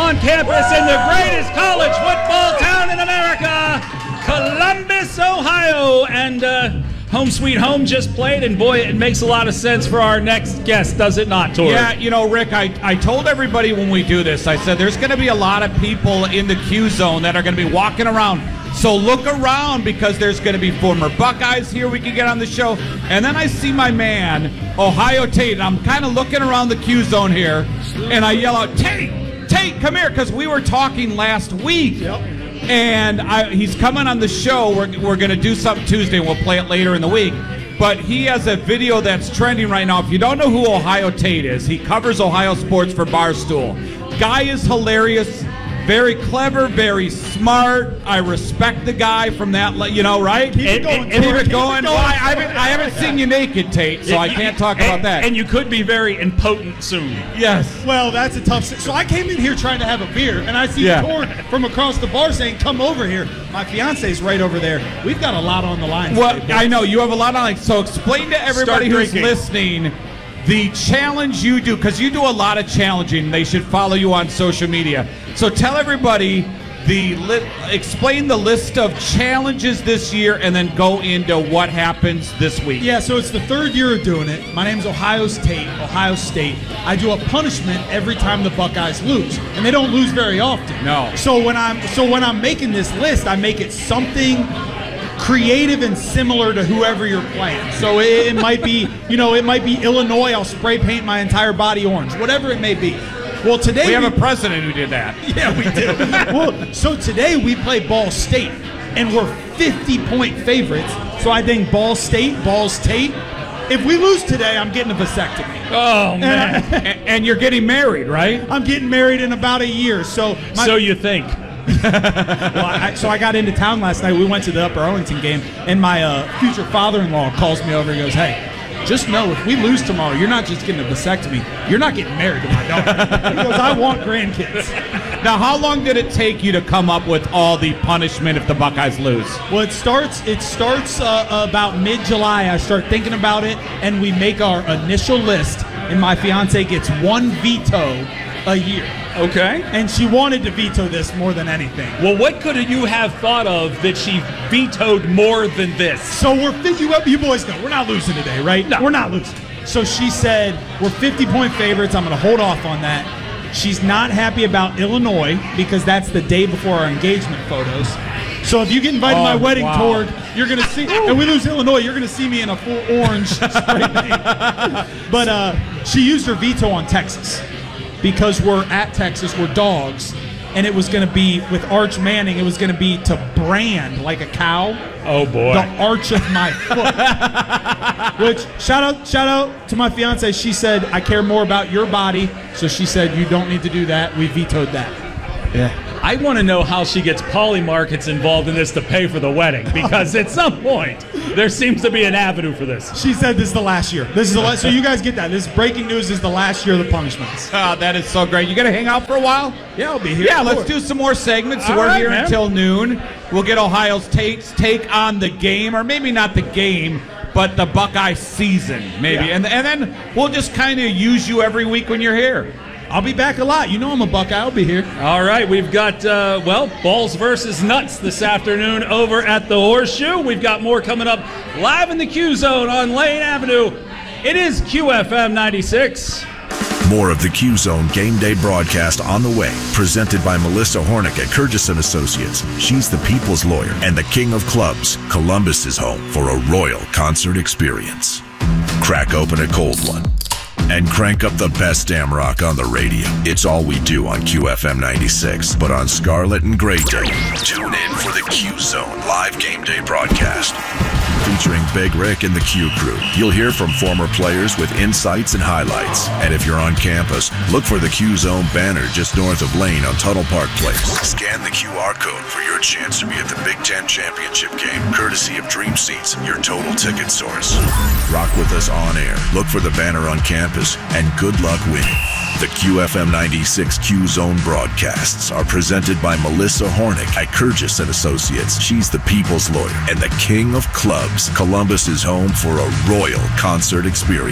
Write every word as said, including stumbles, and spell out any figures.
on campus in the greatest college football town in America, Columbus, Ohio. And uh, Home Sweet Home just played, and boy, it makes a lot of sense for our next guest, does it not, Tori? Yeah, you know, Rick, I, I told everybody when we do this, I said there's going to be a lot of people in the Q Zone that are going to be walking around. So look around, because there's going to be former Buckeyes here we can get on the show. And then I see my man, Ohio Tate, and I'm kind of looking around the Q Zone here, and I yell out, Tate, Tate, come here, because we were talking last week. Yep. And I, he's coming on the show. We're, we're going to do something Tuesday, and we'll play it later in the week. But he has a video that's trending right now. If you don't know who Ohio Tate is, he covers Ohio sports for Barstool. Guy is hilarious. Very clever, very smart. I respect the guy from that, you know, right? Keep it going. Keep it going. Well, I, I haven't, I haven't seen you naked, Tate, so I can't talk about that. And you could be very impotent soon. Yes. Well, that's a tough. So I came in here trying to have a beer, and I see Yeah. Tor from across the bar saying, "Come over here." My fiance's right over there. We've got a lot on the line. Well, today, I know you have a lot on it. So explain to everybody Start who's drinking. listening the challenge you do, because you do a lot of challenging. They should follow you on social media. So tell everybody the li- explain the list of challenges this year, and then go into what happens this week. Yeah, so it's the third year of doing it. My name's Ohio State, Ohio State. I do a punishment every time the Buckeyes lose, and they don't lose very often. No. So when I'm so when I'm making this list, I make it something creative and similar to whoever you're playing. So it, it might be, you know, it might be Illinois. I'll spray paint my entire body orange, whatever it may be. Well, today We have a president who did that. Yeah, we do. Well, so today we play Ball State, and we're fifty-point favorites. So I think Ball State, Ball State. If we lose today, I'm getting a vasectomy. Oh, man. And, I, and, and you're getting married, right? I'm getting married in about a year. So, my, So you think. well, I, so I got into town last night. We went to the Upper Arlington game, and my uh, future father-in-law calls me over and goes, "Hey, just know if we lose tomorrow, you're not just getting a vasectomy. You're not getting married to my daughter." He goes, "I want grandkids." Now, how long did it take you to come up with all the punishment if the Buckeyes lose? Well, it starts. It starts uh, about mid-July. I start thinking about it, and we make our initial list. And my fiance gets one veto a year, Okay. and she wanted to veto this more than anything. Well, what could you have thought of that she vetoed more than this? So we're you, you boys know we're not losing today, right? No. We're not losing. So she said we're fifty-point favorites. I'm going to hold off on that. She's not happy about Illinois because that's the day before our engagement photos. So if you get invited to my Oh, wedding wow. tour, you're going to see, and we lose Illinois, you're going to see me in a full orange spray paint. But uh, she used her veto on Texas because we're at Texas, we're dogs, and it was going to be, with Arch Manning, it was going to be to brand like a cow. Oh, boy. The arch of my foot. Which, shout out shout out to my fiance. She said, I care more about your body. So she said, you don't need to do that. We vetoed that. Yeah. I want to know how she gets Poly Markets involved in this to pay for the wedding, because at some point there seems to be an avenue for this. She said this is the last year. This is the last. So you guys get that. This breaking news is the last year of the punishments. Oh, that is so great. You going to hang out for a while? Yeah, I'll be here. Yeah, Of let's course. do some more segments. All We're right, here man. until noon. We'll get Ohio's Tate's take on the game, or maybe not the game, but the Buckeye season, maybe. Yeah. And, and then we'll just kind of use you every week when you're here. I'll be back a lot. You know I'm a Buckeye. I'll be here. All right, we've got, uh, well, Balls versus Nuts this afternoon over at the Horseshoe. We've got more coming up live in the Q Zone on Lane Avenue. It is Q F M ninety-six. More of the Q Zone Game Day broadcast on the way, presented by Melissa Hornick at Curtis and Associates. She's the people's lawyer and the king of clubs. Columbus is home for a royal concert experience. Crack open a cold one and crank up the best damn rock on the radio. It's all we do on Q F M ninety-six, but on Scarlet and Gray Day, tune in for the Q Zone live game day broadcast. Featuring Big Rick and the Q Crew. You'll hear from former players with insights and highlights. And if you're on campus, look for the Q Zone banner just north of Lane on Tuttle Park Place. Scan the Q R code for your chance to be at the Big Ten Championship game, courtesy of Dream Seats, your total ticket source. Rock with us on air. Look for the banner on campus, and good luck winning. The Q F M ninety-six Q Zone broadcasts are presented by Melissa Hornick at Curtis and Associates. She's the people's lawyer and the king of clubs. Columbus is home for a royal concert experience.